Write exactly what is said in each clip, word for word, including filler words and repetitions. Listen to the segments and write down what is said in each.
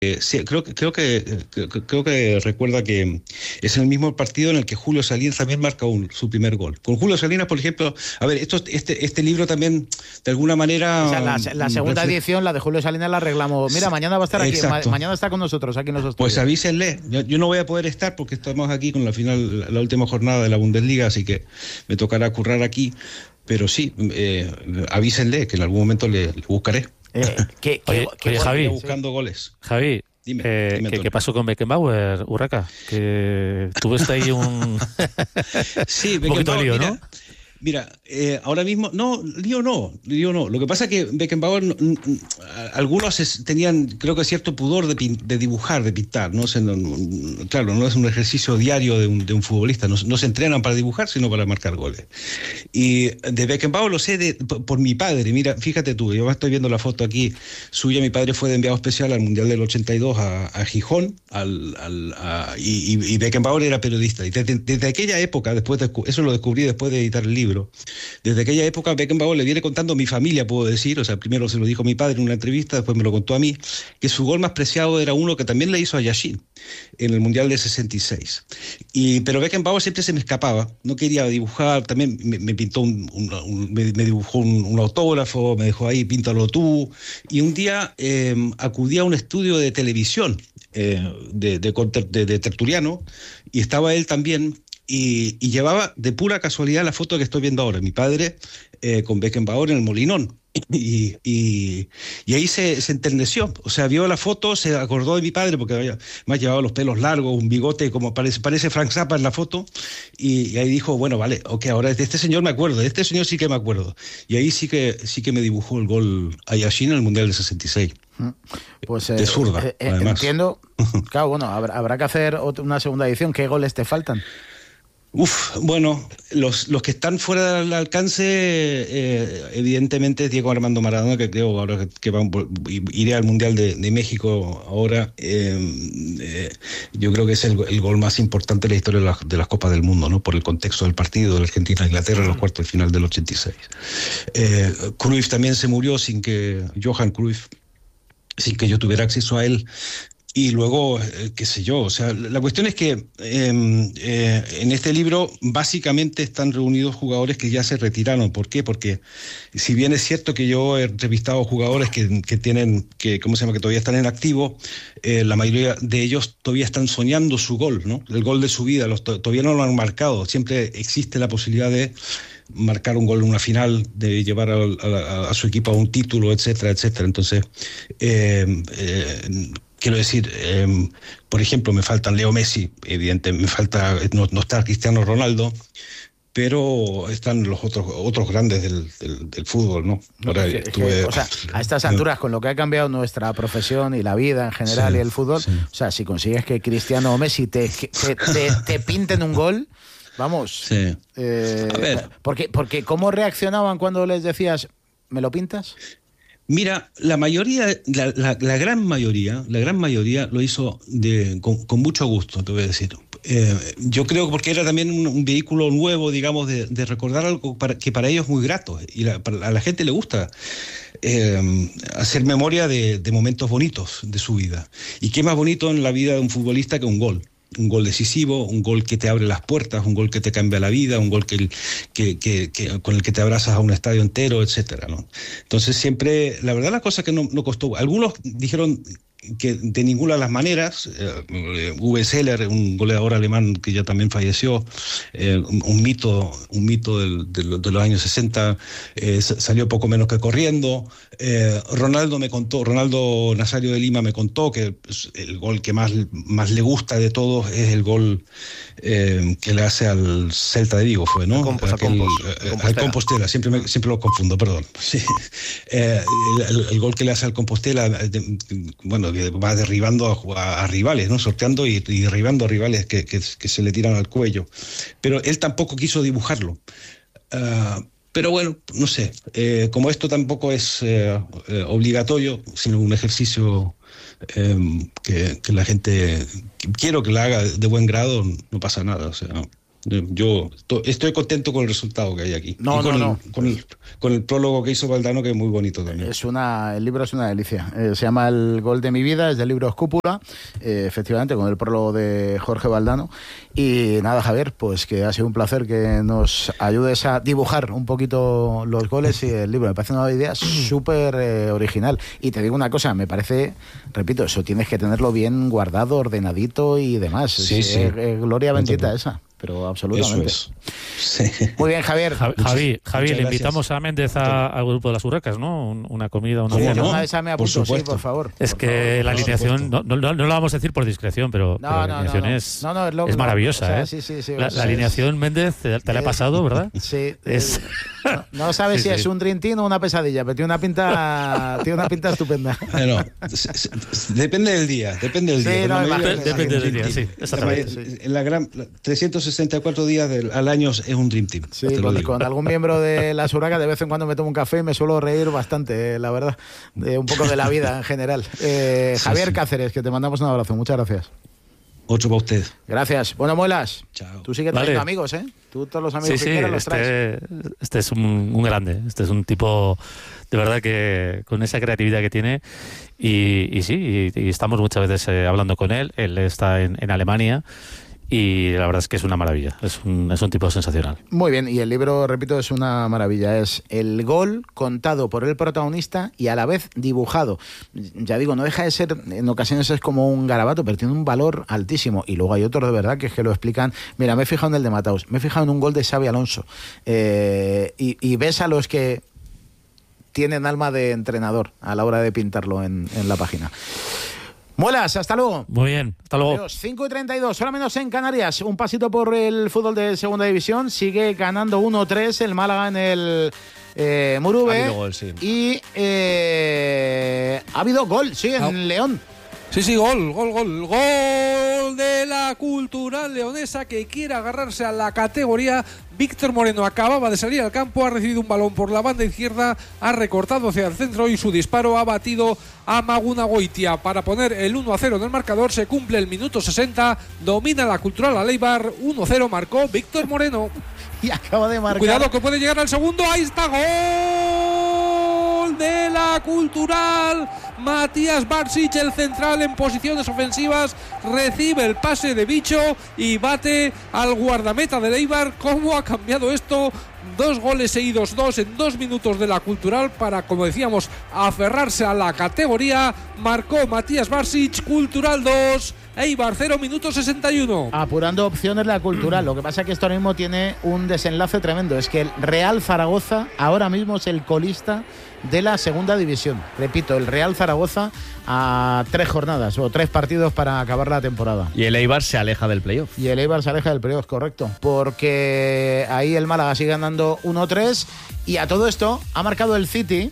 Eh, sí, creo que creo que creo, creo que recuerda que es el mismo partido en el que Julio Salinas también marca un, su primer gol. Con Julio Salinas, por ejemplo, a ver, esto, este este libro también de alguna manera. Esa, la, la segunda refle- edición, la de Julio Salinas, la arreglamos. Mira, mañana va a estar aquí, ma, mañana está con nosotros aquí en los estudios. Pues avísenle, yo, yo no voy a poder estar porque estamos aquí con la final, la, la última jornada de la Bundesliga, así que me tocará currar aquí, pero sí, eh, avísenle que en algún momento le, le buscaré. Eh, ¿qué, Oye, qué, oye, qué Javi. Buscando sí. goles. Javi, Dime, eh, dime, ¿qué, Antonio. ¿qué pasó con Beckenbauer, Urraca? Que tuviste ahí un, sí, un poquito de lío, mira, ¿no? Mira, eh, ahora mismo, no, lío no, lío no. Lo que pasa es que Beckenbauer, n- n- algunos es, tenían, creo que cierto pudor de, pin, de dibujar, de pintar, ¿no? O sea, no, no, claro, no es un ejercicio diario de un, de un futbolista, no, no se entrenan para dibujar, sino para marcar goles. Y de Beckenbauer lo sé de, por, por mi padre, mira, fíjate tú, yo estoy viendo la foto aquí suya, mi padre fue de enviado especial al Mundial del ochenta y dos a, a Gijón, al, al, a, y, y Beckenbauer era periodista. Y desde, desde aquella época, después de, eso lo descubrí después de editar el libro, desde aquella época Beckenbauer le viene contando a mi familia, puedo decir, o sea, primero se lo dijo a mi padre en una entrevista, después me lo contó a mí, que su gol más preciado era uno que también le hizo a Yashin en el Mundial de sesenta y seis. Y, pero Beckenbauer siempre se me escapaba, no quería dibujar, también me, me pintó un, un, un me, me dibujó un, un autógrafo, me dejó ahí, píntalo tú, y un día eh, acudí a un estudio de televisión eh, de, de, de, de Tertuliano, y estaba él también. Y, y llevaba de pura casualidad la foto que estoy viendo ahora, mi padre eh, con Beckenbauer en el Molinón. Y, y, y ahí se, se enterneció, o sea, vio la foto, se acordó de mi padre, porque había, me ha llevado los pelos largos, un bigote como parece, parece Frank Zappa en la foto, y, y ahí dijo, bueno, vale, ok, ahora de este señor me acuerdo, de este señor sí que me acuerdo. Y ahí sí que, sí que me dibujó el gol a Yashin en el Mundial del sesenta y seis. Pues eh, de zurda, eh, entiendo, claro, bueno, habrá, habrá que hacer otra, una segunda edición. ¿Qué goles te faltan? Uf, bueno, los, los que están fuera del alcance, eh, evidentemente es Diego Armando Maradona, que creo ahora que, que va, iré al Mundial de, de México ahora. Eh, eh, yo creo que es el, el gol más importante de la historia de, la, de las Copas del Mundo, ¿no? Por el contexto del partido de Argentina-Inglaterra en los cuartos de final del ochenta y seis. Eh, Cruyff también se murió sin que, Johan Cruyff, sin que yo tuviera acceso a él. Y luego, eh, qué sé yo, o sea, la cuestión es que eh, eh, en este libro básicamente están reunidos jugadores que ya se retiraron. ¿Por qué? Porque si bien es cierto que yo he entrevistado jugadores que, que tienen, que, ¿cómo se llama?, que todavía están en activo, eh, la mayoría de ellos todavía están soñando su gol, ¿no? El gol de su vida, los, todavía no lo han marcado. Siempre existe la posibilidad de marcar un gol en una final, de llevar a, a, a su equipo a un título, etcétera, etcétera. Entonces, eh, eh, quiero decir, eh, por ejemplo, me faltan Leo Messi, evidentemente, me falta, no, no está Cristiano Ronaldo, pero están los otros otros grandes del, del, del fútbol, ¿no? Ahora, es que, estuve, es que, o sea, a estas alturas, con lo que ha cambiado nuestra profesión y la vida en general, sí, y el fútbol, sí. O sea, si consigues que Cristiano o Messi te, te, te, te pinten un gol, vamos. Sí. Eh, a ver. Porque, porque, ¿cómo reaccionaban cuando les decías, ¿me lo pintas? Mira, la mayoría, la, la, la gran mayoría, la gran mayoría lo hizo de, con, con mucho gusto, te voy a decir. Eh, yo creo que porque era también un, un vehículo nuevo, digamos, de, de recordar algo para, que para ellos es muy grato. Y la, para, a la gente le gusta eh, hacer memoria de, de momentos bonitos de su vida. Y qué más bonito en la vida de un futbolista que un gol. Un gol decisivo, un gol que te abre las puertas, un gol que te cambia la vida, un gol que, que, que, que con el que te abrazas a un estadio entero, etcétera, ¿no? Entonces siempre, la verdad, la cosa que no, no costó. Algunos dijeron que de ninguna de las maneras, eh, Uwe Seeler, un goleador alemán que ya también falleció, eh, un, un mito, un mito del, del, de los años sesenta, eh, salió poco menos que corriendo. Eh, Ronaldo me contó, Ronaldo Nazario de Lima me contó que el gol que más, más le gusta de todos es el gol eh, que le hace al Celta de Vigo, fue, ¿no? Al Compos, Aquel, al Compos, eh, Compostela. Al Compostela, siempre, me, siempre lo confundo, perdón. Sí. Eh, el, el, el gol que le hace al Compostela, de, bueno, va derribando a, a rivales, ¿no? Sorteando y, y derribando a rivales que, que, que se le tiran al cuello. Pero él tampoco quiso dibujarlo. Uh, pero bueno, no sé, eh, como esto tampoco es eh, eh, obligatorio, sino un ejercicio eh, que, que la gente, que quiero que la haga de buen grado, no pasa nada, o sea, Yo estoy contento con el resultado que hay aquí. No, y con, no, no. El, con, el, con el prólogo que hizo Valdano, que es muy bonito también. Es una, el libro es una delicia. Eh, se llama El gol de mi vida, es del libro Escúpula, eh, efectivamente, con el prólogo de Jorge Valdano. Y nada, Javier, pues que ha sido un placer que nos ayudes a dibujar un poquito los goles y el libro. Me parece una idea súper eh, original. Y te digo una cosa, me parece, repito, eso tienes que tenerlo bien guardado, ordenadito y demás. Sí, es, sí. Eh, eh, gloria bendita esa. Pero absolutamente. Eso es. Sí. Muy bien, Javier. Javi, Javi, Javi le gracias. invitamos a Méndez a- al grupo de las Urracas, ¿no? Un- Una comida, una ¿Cómo cena. no? Una de esas me Por apunto, sí, supuesto. por favor. Es Por que favor, la por alineación, no, no, no, no lo vamos a decir por discreción, pero, No, pero la no, no, alineación no. es, No, no, es lo- es maravillosa, o sea, ¿eh? sí, sí, sí, la, o sea, la alineación, Méndez, te, te la ha es- pasado, ¿verdad? Sí, Es- es- no, no sabes Sí, si sí. es un Dream Team o una pesadilla, pero tiene una pinta, tiene una pinta estupenda. Bueno, se- se- depende del día, depende del Sí, día. no, La imagino, mayoría- Depende del día, sí, La exactamente. mayoría- En la gran, trescientos sesenta y cuatro días del, al año es un Dream Team. Sí, te lo con, digo. con algún miembro de las Urracas de vez en cuando me tomo un café y me suelo reír bastante, eh, la verdad, de un poco de la vida en general. Eh, Sí, Javier sí. Cáceres, que te mandamos un abrazo, muchas gracias. Otro para usted. Gracias. Bueno, Muelas, Chao. tú sigue Vale. trayendo amigos, ¿eh? Tú todos los Sí, amigos que sí, quieras los traes. este, este es un, un grande, este es un tipo de verdad que con esa creatividad que tiene y, y sí, y, y estamos muchas veces eh, hablando con él, él está en, en Alemania y la verdad es que es una maravilla, es un, es un tipo sensacional. Muy bien, y el libro, repito, es una maravilla. Es el gol contado por el protagonista y a la vez dibujado. Ya digo, no deja de ser, en ocasiones es como un garabato, pero tiene un valor altísimo. Y luego hay otros de verdad que es que lo explican. Mira, me he fijado en el de Mataus, me he fijado en un gol de Xavi Alonso. Eh, y, y ves a los que tienen alma de entrenador a la hora de pintarlo en, en la página. Muelas, hasta luego. Muy bien, hasta luego. Adiós. cinco y treinta y dos, hora menos en Canarias. Un pasito por el fútbol de segunda división. Sigue ganando uno tres el Málaga en el eh, Murube. Ha habido gol, sí. Y eh, ha habido gol, sí, en Ah. León. Sí, sí, gol, gol, gol. Gol de la Cultural Leonesa que quiere agarrarse a la categoría. Víctor Moreno acababa de salir al campo, ha recibido un balón por la banda izquierda, ha recortado hacia el centro y su disparo ha batido a Maguna Goitia para poner el uno a cero en el marcador. Se cumple el minuto sesenta, domina la Cultural a Leibar, uno cero marcó Víctor Moreno. Y acaba de marcar. Cuidado que puede llegar al segundo, ahí está, gol de la Cultural. Matías Barsic, el central en posiciones ofensivas, recibe el pase de Bicho y bate al guardameta de Eibar. ¿Cómo ha cambiado esto? Dos goles seguidos, dos en dos minutos de la Cultural para, como decíamos, aferrarse a la categoría. Marcó Matías Barsic, Cultural dos, Eibar cero, minuto sesenta y uno. Apurando opciones la Cultural. Lo que pasa es que esto ahora mismo tiene un desenlace tremendo. Es que el Real Zaragoza ahora mismo es el colista de la segunda división. Repito, el Real Zaragoza a tres jornadas o tres partidos para acabar la temporada. Y el Eibar se aleja del playoff. Y el Eibar se aleja del playoff, correcto. Porque ahí el Málaga sigue ganando uno tres. Y a todo esto ha marcado el City.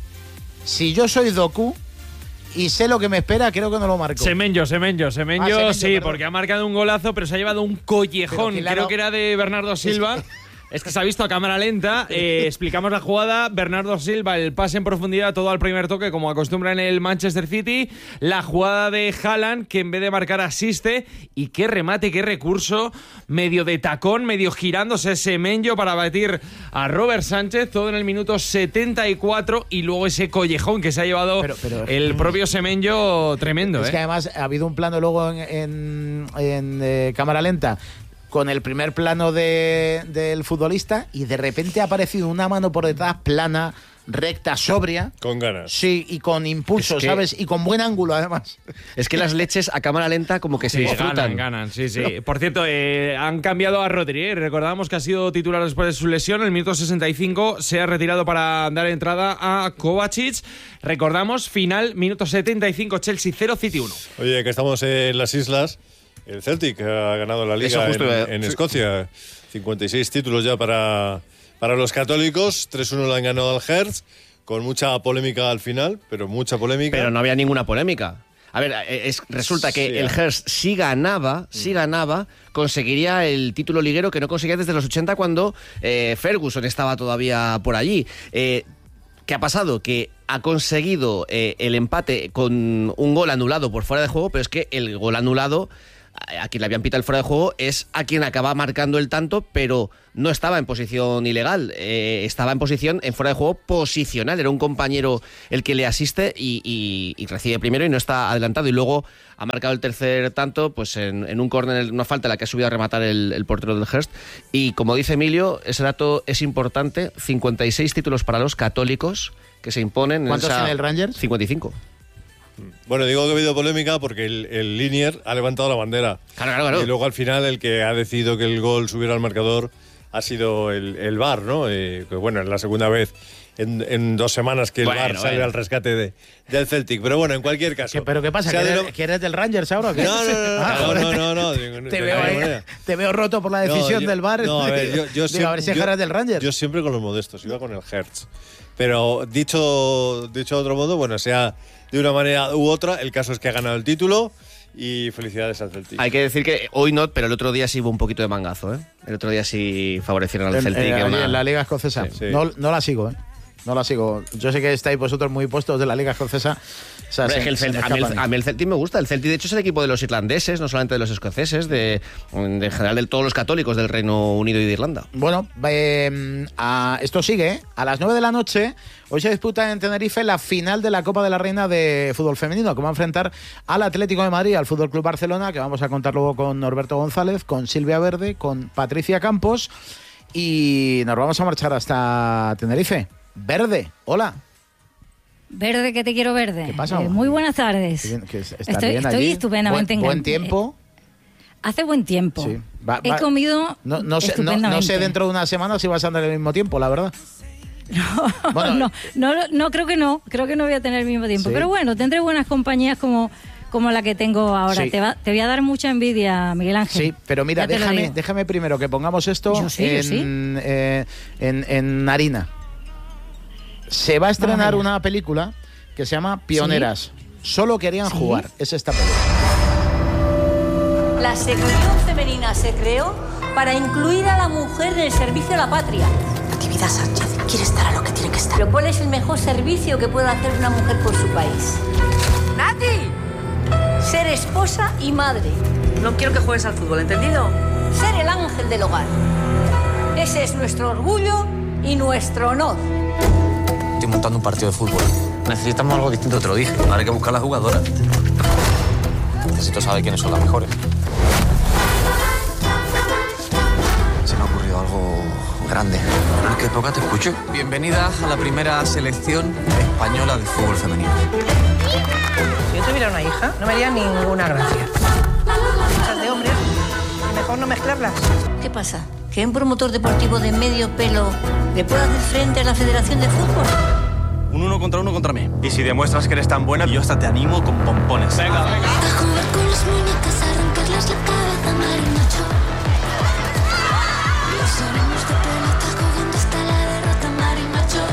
Si yo soy Doku y sé lo que me espera, creo que no lo marco. Semenyo, Semenyo, Semenyo, Ah, Semenyo, sí, perdón. porque ha marcado un golazo, pero se ha llevado un Pero collejón, claro. creo que era de Bernardo Silva. Es que se ha visto a cámara lenta, eh, explicamos la jugada, Bernardo Silva, el pase en profundidad, todo al primer toque, como acostumbra en el Manchester City, la jugada de Haaland, que en vez de marcar asiste, y qué remate, qué recurso, medio de tacón, medio girándose Semenyo para batir a Robert Sánchez, todo en el minuto setenta y cuatro, y luego ese collejón que se ha llevado Pero- pero- el propio Semenyo, tremendo, Es ¿eh? que además ha habido un plano luego en, en- en, eh, cámara lenta con el primer plano de, del futbolista y de repente ha aparecido una mano por detrás plana, recta, sobria. Con ganas. Sí, y con impulso, Es que- ¿sabes? Y con buen ángulo además. Es que las leches a cámara lenta como que se Sí, disfrutan. ganan, ganan, sí, sí. Por cierto, eh, han cambiado a Rodri, ¿eh? Recordamos que ha sido titular después de su lesión. En el minuto sesenta y cinco se ha retirado para dar entrada a Kovacic. Recordamos, final, minuto setenta y cinco, Chelsea cero, City uno. Oye, que estamos en las islas. El Celtic ha ganado la Eso liga justo en, iba a- en sí. Escocia. cincuenta y seis títulos ya para, para los católicos. tres uno le han ganado al Hertz, con mucha polémica al final, pero mucha polémica. Pero no había ninguna polémica. A ver, es, resulta que Sí, el ah. Hearst, si ganaba, si ganaba, conseguiría el título liguero que no conseguía desde los ochenta cuando eh, Ferguson estaba todavía por allí. Eh, ¿Qué ha pasado? Que ha conseguido eh, el empate con un gol anulado por fuera de juego, pero es que el gol anulado a quien le habían pitado el fuera de juego es a quien acaba marcando el tanto, pero no estaba en posición ilegal, eh, estaba en posición en fuera de juego posicional, era un compañero el que le asiste y, y, y recibe primero y no está adelantado, y luego ha marcado el tercer tanto pues en, en un córner, una falta en la que ha subido a rematar el, el portero del Hearst. Y como dice Emilio, ese dato es importante, cincuenta y seis títulos para los católicos que se imponen. ¿Cuántos en esa... tiene el Rangers? cincuenta y cinco. Bueno, digo que ha habido polémica porque el, el Linier ha levantado la bandera. Claro, claro, claro. Y luego al final el que ha decidido que el gol subiera al marcador ha sido el, el V A R, ¿no? Eh, que bueno, es la segunda vez en, en dos semanas que el Bueno, V A R sale bueno. al rescate de, del Celtic. Pero bueno, en cualquier caso. ¿Qué- ¿Pero qué pasa? se ¿Que ha eres, de- que eres del Rangers ahora o qué? No, no, no, no, Ah, no, joder, no, no, no, digo, Te de veo, ninguna ahí- manera. te veo roto por la decisión yo- del V A R. No, a ver, yo, yo Digo, siempre, a ver si es yo- que eres del Rangers. Yo siempre con los modestos, iba con el Hertz. Pero dicho, dicho de otro modo, bueno, sea de una manera u otra, el caso es que ha ganado el título y felicidades al Celtic. Hay que decir que hoy no, pero el otro día sí hubo un poquito de mangazo, ¿eh? El otro día sí favorecieron al En, Celtic. en- que una- en la Liga Escocesa. Sí. No, no la sigo, ¿eh? No la sigo. Yo sé que estáis vosotros muy puestos de la Liga Escocesa. O sea, Hombre, se- es que el se me Celt- a, mí el, escapan. a mí el Celtic me gusta. El Celtic, de hecho, es el equipo de los irlandeses, no solamente de los escoceses, de, de en general de todos los católicos del Reino Unido y de Irlanda. Bueno, eh, a- esto sigue, ¿eh? A las nueve de la noche, hoy se disputa en Tenerife la final de la Copa de la Reina de fútbol femenino, que va a enfrentar al Atlético de Madrid, al Fútbol Club Barcelona, que vamos a contar luego con Norberto González, con Silvia Verde, con Patricia Campos, y nos vamos a marchar hasta Tenerife. Verde, hola. Verde, que te quiero verde. ¿Qué pasa? Eh, muy buenas tardes. Qué bien, que es- ¿estás estoy bien estoy allí? estupendamente Buen, buen encan- tiempo. Hace buen tiempo. Sí. Va- He va- comido No, no, sé, no, no estupendamente. sé dentro de una semana si vas a andar el mismo tiempo, la verdad. Bueno, no, no, no, creo que no. Creo que no voy a tener el mismo tiempo. Sí. Pero bueno, tendré buenas compañías como, como la que tengo ahora. Sí. Te, va- te voy a dar mucha envidia, Miguel Ángel. Sí, pero mira, Ya te lo déjame, digo. déjame primero que pongamos esto Yo sí, yo en, sí. eh, en, en harina. Se va a estrenar Vamos allá. una película que se llama Pioneras. Solo querían Sí. jugar. Es esta película. La sección femenina se creó para incluir a la mujer en el servicio a la patria. Natividad Sánchez quiere estar a lo que tiene que estar. Pero ¿cuál es el mejor servicio que puede hacer una mujer por su país? ¡Nati! Ser esposa y madre. No quiero que juegues al fútbol, ¿entendido? Ser el ángel del hogar. Ese es nuestro orgullo y nuestro honor. Estoy montando un partido de fútbol. Necesitamos algo distinto, te lo dije. Ahora hay que buscar las jugadoras. Necesito saber quiénes son las mejores. Se me ha ocurrido algo grande. ¿En qué época te escucho? Bienvenida a la primera selección española de fútbol femenino. Si yo tuviera una hija, no me haría ninguna gracia. Muchas de hombres, mejor no mezclarlas. ¿Qué pasa? ¿Que un promotor deportivo de medio pelo le puede hacer frente a la Federación de Fútbol? Un uno contra uno contra mí. Y si demuestras que eres tan buena, yo hasta te animo con pompones. Venga, venga. A jugar con las muñecas, arrancarles la cabeza, marimacho. Los ánimos de pelota, jugando hasta la derrota, marimacho.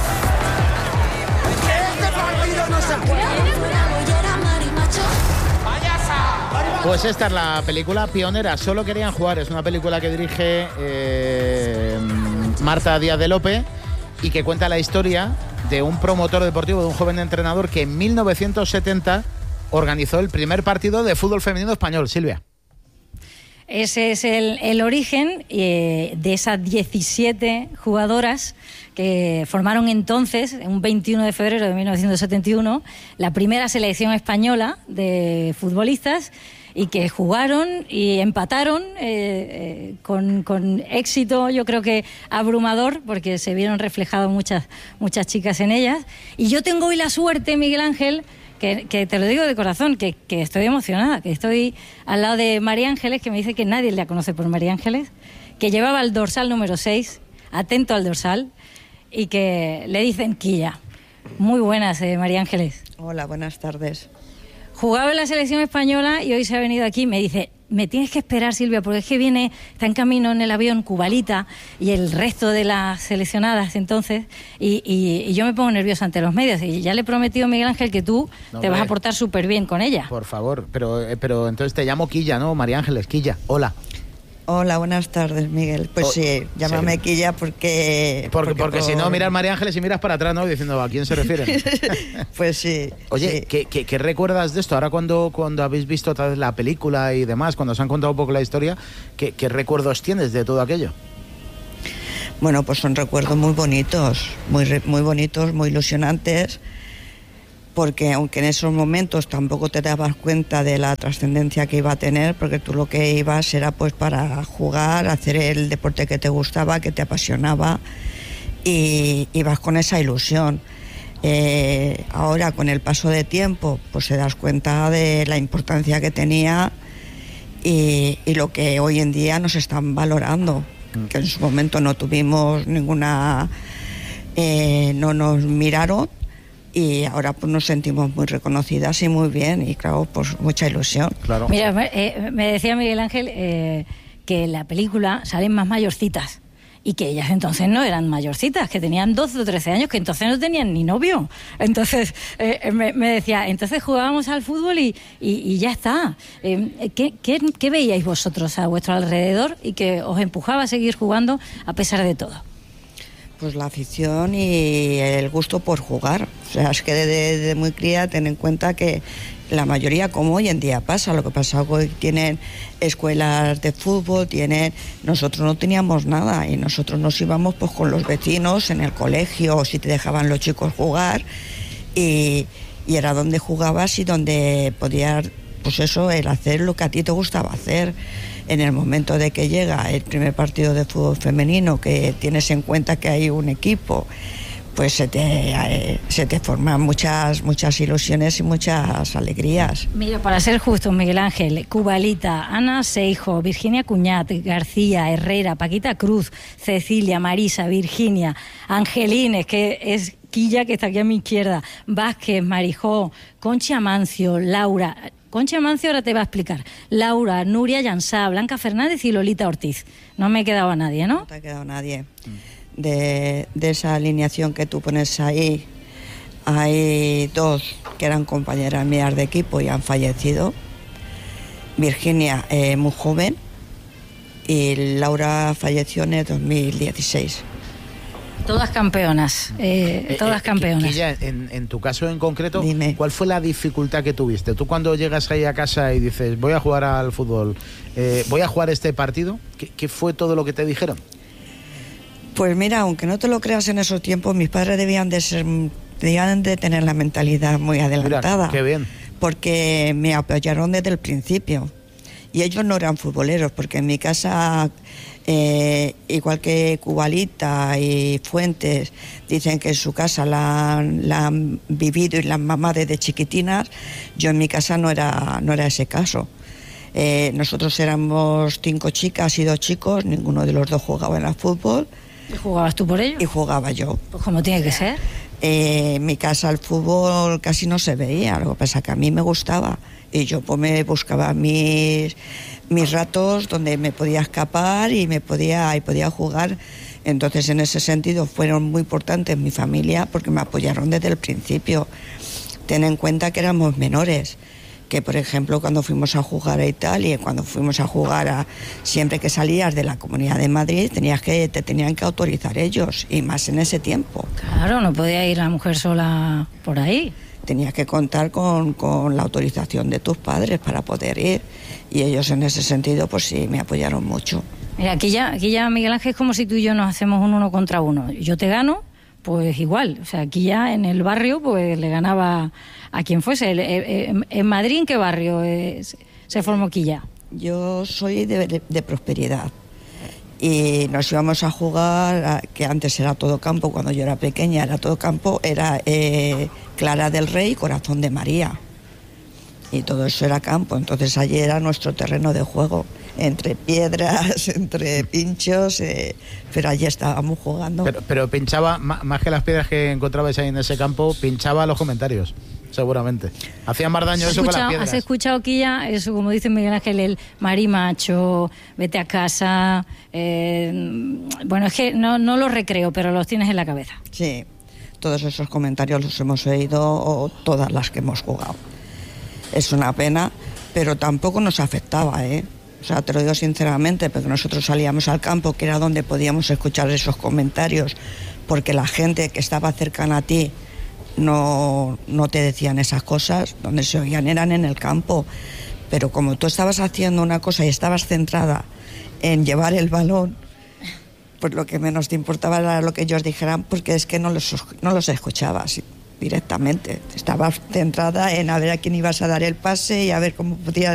Este partido no se juega. Fuera bollera, marimacho. Pues esta es la película Pioneras. Solo querían jugar. Es una película que dirige eh, Marta Díaz de Lope y que cuenta la historia de un promotor deportivo, de un joven entrenador que en mil novecientos setenta organizó el primer partido de fútbol femenino español. Silvia. Ese es el, el origen eh, de esas diecisiete jugadoras que formaron entonces, un veintiuno de febrero de mil novecientos setenta y uno, la primera selección española de futbolistas y que jugaron y empataron eh, eh, con, con éxito, yo creo que abrumador, porque se vieron reflejadas muchas, muchas chicas en ellas. Y yo tengo hoy la suerte, Miguel Ángel, Que, que te lo digo de corazón, que, que estoy emocionada, que estoy al lado de María Ángeles, que me dice que nadie la conoce por María Ángeles, que llevaba el dorsal número seis, atento al dorsal, y que le dicen Quilla. Muy buenas, eh, María Ángeles. Hola, buenas tardes. Jugaba en la selección española y hoy se ha venido aquí y me dice, me tienes que esperar, Silvia, porque es que viene, está en camino en el avión Cubalita y el resto de las seleccionadas entonces, y, y, y yo me pongo nerviosa ante los medios. Y ya le he prometido a Miguel Ángel que tú No, te vas a hombre. portar súper bien con ella. Por favor, pero, eh, pero entonces te llamo Quilla, ¿no? María Ángeles, Quilla. Hola. Hola, buenas tardes, Miguel. Pues Oh, sí, llámame sí. Quilla porque... Porque, porque por- si no, miras María Ángeles y miras para atrás, ¿no? Diciendo, ¿a quién se refieren? Pues sí. Oye, sí. ¿qué, qué, qué recuerdas de esto? Ahora cuando, cuando habéis visto otra vez la película y demás, cuando os han contado un poco la historia, ¿qué, qué recuerdos tienes de todo aquello? Bueno, pues son recuerdos muy bonitos, muy, re- muy bonitos, muy ilusionantes, porque aunque en esos momentos tampoco te dabas cuenta de la trascendencia que iba a tener, porque tú lo que ibas era pues para jugar, hacer el deporte que te gustaba, que te apasionaba, y ibas con esa ilusión. Eh, ahora, con el paso de tiempo, pues te das cuenta de la importancia que tenía y, y lo que hoy en día nos están valorando, que en su momento no tuvimos ninguna, eh, no nos miraron, y ahora pues nos sentimos muy reconocidas y muy bien, y claro, pues mucha ilusión. Claro. Mira, me, eh, me decía Miguel Ángel eh, que en la película salen más mayorcitas y que ellas entonces no eran mayorcitas, que tenían doce o trece años, que entonces no tenían ni novio. Entonces eh, me, me decía, entonces jugábamos al fútbol y, y, y ya está. Eh, ¿qué, qué, ¿Qué veíais vosotros a vuestro alrededor y que os empujaba a seguir jugando a pesar de todo? Pues la afición y el gusto por jugar. O sea, es que desde de muy cría ten en cuenta que la mayoría, como hoy en día pasa, lo que pasa es que hoy tienen escuelas de fútbol, tienen, nosotros no teníamos nada y nosotros nos íbamos pues con los vecinos en el colegio, o si te dejaban los chicos jugar, y, y era donde jugabas y donde podías, pues eso, el hacer lo que a ti te gustaba hacer. En el momento de que llega el primer partido de fútbol femenino, que tienes en cuenta que hay un equipo, pues se te, eh, se te forman muchas, muchas ilusiones y muchas alegrías. Mira, para ser justos, Miguel Ángel, Cubalita, Ana Seijo, Virginia Cuñat, García, Herrera, Paquita Cruz, Cecilia, Marisa, Virginia, Angelines, que es Quilla, que está aquí a mi izquierda, Vázquez, Marijó, Conchi Amancio, Laura... Concha Amancio ahora te va a explicar. Laura, Nuria Llansá, Blanca Fernández y Lolita Ortiz. No me he quedado a nadie, ¿no? No te ha quedado nadie. De, de esa alineación que tú pones ahí, hay dos que eran compañeras mías de equipo y han fallecido. Virginia, eh, muy joven, y Laura falleció en el dos mil dieciséis. Todas campeonas, eh, todas Eh, eh, campeonas. Quilla, en, en tu caso en concreto, ¿cuál fue la dificultad que tuviste? Tú cuando llegas ahí a casa y dices, voy a jugar al fútbol, eh, voy a jugar este partido, ¿qué, qué fue todo lo que te dijeron? Pues mira, aunque no te lo creas, en esos tiempos mis padres debían de ser, debían de tener la mentalidad muy adelantada. Mira, qué bien. Porque me apoyaron desde el principio. Y ellos no eran futboleros, porque en mi casa, eh, igual que Cubalita y Fuentes, dicen que en su casa la, la han vivido y la mamá desde chiquitinas, yo en mi casa no era, no era ese caso. Eh, nosotros éramos cinco chicas y dos chicos, ninguno de los dos jugaba en el fútbol. ¿Y jugabas tú por ello? Y jugaba yo. Pues como tiene que ser. Eh, en mi casa el fútbol casi no se veía, lo que pasa que a mí me gustaba y yo pues me buscaba mis, mis ratos donde me podía escapar y me podía, y podía jugar. Entonces en ese sentido fueron muy importantes en mi familia porque me apoyaron desde el principio. Ten en cuenta que éramos menores, que por ejemplo cuando fuimos a jugar a Italia, cuando fuimos a jugar a, siempre que salías de la Comunidad de Madrid tenías que, te tenían que autorizar ellos, y más en ese tiempo. Claro, no podía ir la mujer sola por ahí. Tenías que contar con, con la autorización de tus padres para poder ir, y ellos en ese sentido pues sí me apoyaron mucho. Mira, aquí ya, aquí ya Miguel Ángel, es como si tú y yo nos hacemos un uno contra uno. Yo te gano, pues igual. O sea, aquí ya en el barrio pues le ganaba a quien fuese. ¿En Madrid en qué barrio se formó Quilla? Yo soy de, de, de Prosperidad. Y nos íbamos a jugar, a, que antes era todo campo, cuando yo era pequeña era todo campo, era eh, Clara del Rey y Corazón de María. Y todo eso era campo, entonces allí era nuestro terreno de juego, entre piedras, entre pinchos, eh, pero allí estábamos jugando. Pero, pero pinchaba, más que las piedras que encontrabais ahí en ese campo, pinchaba los comentarios. Seguramente. Hacía más daño eso que las piedras. ¿Has escuchado aquí ya eso, como dice Miguel Ángel, el marimacho, vete a casa? Eh, bueno, es que no, no los recreo, pero los tienes en la cabeza. Sí, todos esos comentarios los hemos oído todas las que hemos jugado. Es una pena, pero tampoco nos afectaba, ¿eh? O sea, te lo digo sinceramente, porque nosotros salíamos al campo, que era donde podíamos escuchar esos comentarios, porque la gente que estaba cercana a ti no, no te decían esas cosas, donde se oían eran en el campo. Pero como tú estabas haciendo una cosa y estabas centrada en llevar el balón, pues lo que menos te importaba era lo que ellos dijeran, porque es que no los, no los escuchabas directamente. Estabas centrada en a ver a quién ibas a dar el pase y a ver cómo podías